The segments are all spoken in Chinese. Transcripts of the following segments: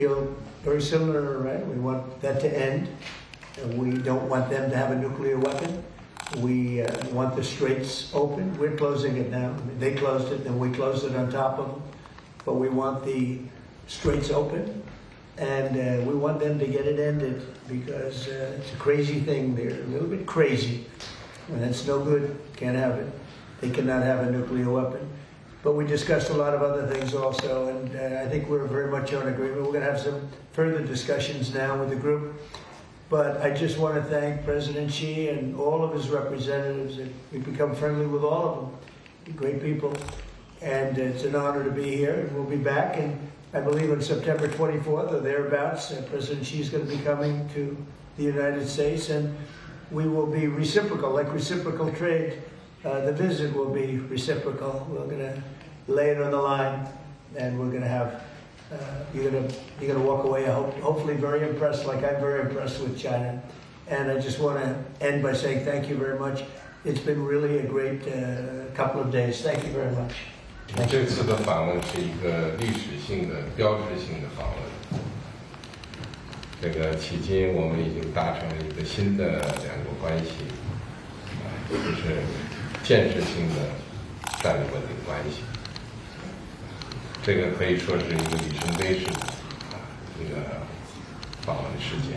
feel very similar, right? We want that to end. We don't want them to have a nuclear weapon. We want the straits open. We're closing it now. They closed it, and we closed it on top of them. But we want the straits open, and we want them to get it ended because it's a crazy thing. They're a little bit crazy, and it's no good. Can't have it. They cannot have a nuclear weapon. But we discussed a lot of other things also, and I think we're very much on agreement. We're going to have some further discussions now with the group. But I just want to thank President Xi and all of his representatives. We've become friendly with all of them. They're great people. And it's an honor to be here. And we'll be back. And I believe on September 24th or thereabouts, President Xi is going to be coming to the United States. And we will be reciprocal, like reciprocal trade. The visit will be reciprocal. We're going to lay it on the line, and we're going to have, you're going to walk away, hopefully very impressed, like I'm very impressed with China. And I just want to end by saying thank you very much. It's been really a great couple of days. Thank you very much. 这次的访问是一个历史性的、标志性的访问。这个迄今我们已经达成了一个新的两国关系，就是建设性的战略稳定关系。这个可以说是一个里程碑式的一个访问事件，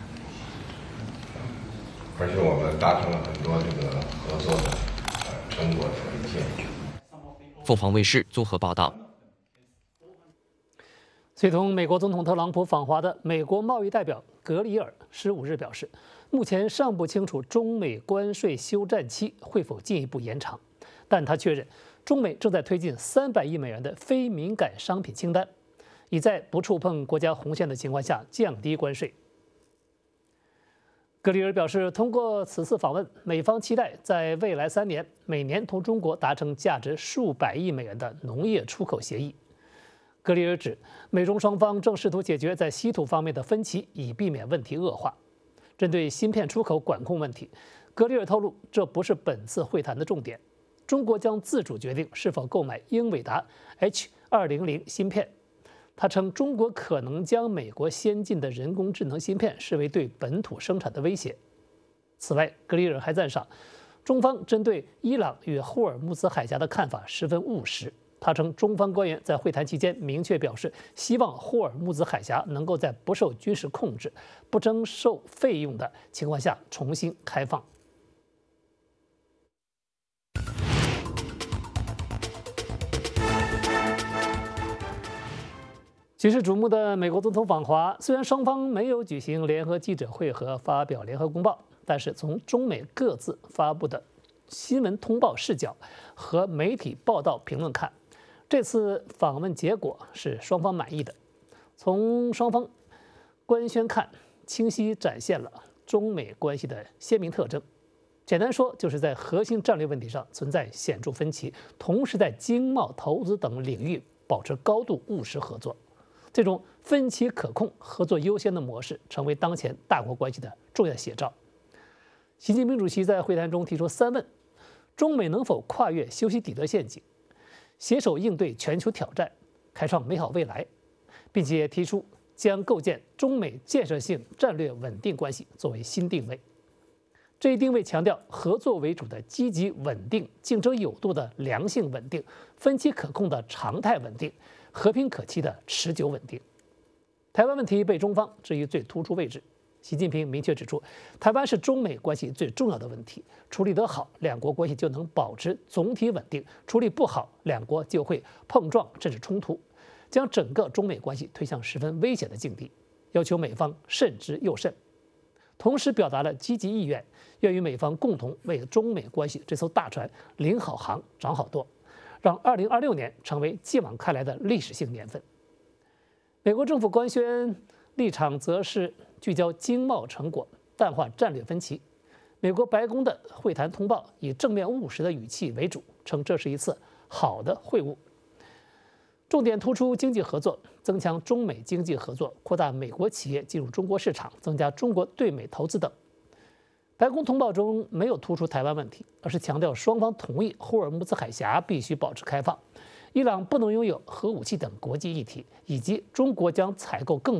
而且我们达成了很多这个合作的成果的文件。 凤凰卫视综合报道。 随同美国总统特朗普访华的美国贸易代表格里尔15日表示，目前尚不清楚中美关税休战期会否进一步延长，但他确认中美正在推进300亿美元的非敏感商品清单，以在不触碰国家红线的情况下降低关税。格里尔表示，通过此次访问，美方期待在未来3年每年同中国达成价值数百亿美元的农业出口协议。格里尔指，美中双方正试图解决在稀土方面的分歧，以避免问题恶化。针对芯片出口管控问题，格里尔透露，这不是本次会谈的重点。中国将自主决定是否购买英伟达 H200芯片。他称，中国可能将美国先进的人工智能芯片视为对本土生产的威胁。此外，格里尔还赞赏中方针对伊朗与霍尔木兹海峡的看法十分务实。他称，中方官员在会谈期间明确表示，希望霍尔木兹海峡能够在不受军事控制、不征收费用的情况下重新开放。举世瞩目的美国总统访华，虽然双方没有举行联合记者会和发表联合公报，但是从中美各自发布的新闻通报视角和媒体报道评论看，这次访问结果是双方满意的。从双方官宣看，清晰展现了中美关系的鲜明特征。简单说，就是在核心战略问题上存在显著分歧，同时在经贸、投资等领域保持高度务实合作。这种分歧可控、合作优先的模式，成为当前大国关系的重要写照。习近平主席在会谈中提出3问：中美能否跨越修昔底德陷阱，携手应对全球挑战，开创美好未来，并且提出将构建中美建设性战略稳定关系作为新定位。这一定位强调合作为主的积极稳定、竞争有度的良性稳定、分歧可控的常态稳定、和平可期的持久稳定。台湾问题被中方置于最突出位置。习近平明确指出，台湾是中美关系最重要的问题，处理得好，两国关系就能保持总体稳定；处理不好，两国就会碰撞甚至冲突，将整个中美关系推向十分危险的境地，要求美方慎之又慎。同时表达了积极意愿，愿与美方共同为中美关系这艘大船领好航、长好舵，让2026年成为继往开来的历史性年份。美国政府官宣立场则是聚焦经贸成果，淡化战略分歧。美国白宫的会谈通报以正面务实的语气为主，称这是一次好的会晤，重点突出经济合作，增强中美经济合作，扩大美国企业进入中国市场，增加中国对美投资等。白宫通报中没有突出台湾问题，而是强调双方同意霍尔木兹海峡必须保持开放， 伊朗不能拥有核武器等国际议题，以及中国将采购更